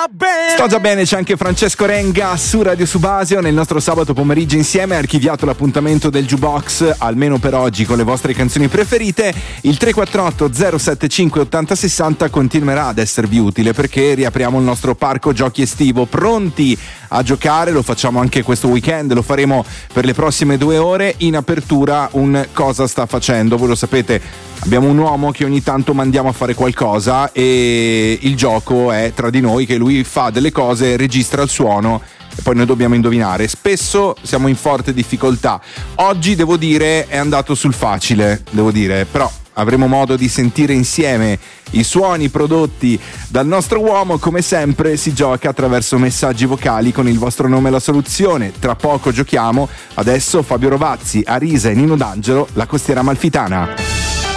Sto già bene, c'è anche Francesco Renga su Radio Subasio. Nel nostro sabato pomeriggio insieme ha archiviato l'appuntamento del Jukebox, almeno per oggi, con le vostre canzoni preferite. Il 348 075 8060 continuerà ad esservi utile perché riapriamo il nostro parco giochi estivo, pronti a giocare. Lo facciamo anche questo weekend, lo faremo per le prossime 2 ore. In apertura un cosa sta facendo, voi lo sapete, abbiamo un uomo che ogni tanto mandiamo a fare qualcosa e il gioco è tra di noi che lui fa delle cose, registra il suono e poi noi dobbiamo indovinare. Spesso siamo in forte difficoltà. Oggi devo dire è andato sul facile, però avremo modo di sentire insieme i suoni prodotti dal nostro uomo. Come sempre si gioca attraverso messaggi vocali con il vostro nome e la soluzione. Tra poco giochiamo. Adesso Fabio Rovazzi, Arisa e Nino D'Angelo, La Costiera Amalfitana.